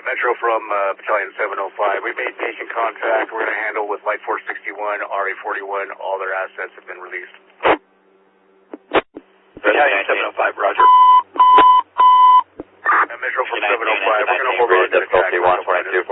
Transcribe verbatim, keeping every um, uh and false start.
Metro from uh, Battalion seven oh five. We made patient contact. We're going to handle with Light Force sixty-one, R A forty-one. All their assets have been released. Battalion seven oh five, roger. Uh, Metro from seven oh five. We're going to hold on to the difficulty one twenty-two.